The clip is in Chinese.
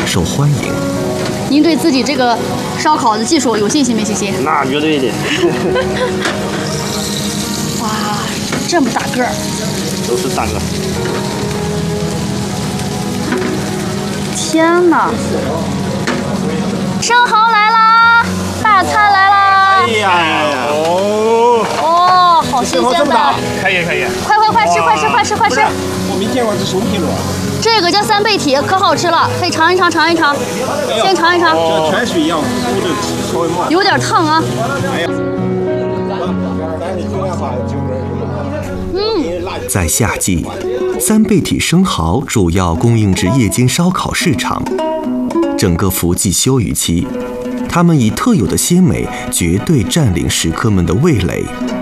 受欢迎。 您对自己这个烧烤的技术有信心没信心？ 那绝对的。 哇，这么大个儿！ 都是大个。 天哪！生蚝来啦！大餐来啦！ 哎呀， 哦，好新鲜的！ 可以。 快吃！ 我没见过这熟皮螺。 这个叫三倍体，可好吃了，可以尝一尝。先尝一尝。 这泉水一样，糊的稍微冒。 有点烫啊。 在夏季，三倍体生蚝主要供应至夜间烧烤市场。整个伏季休渔期，它们以特有的鲜美绝对占领食客们的味蕾。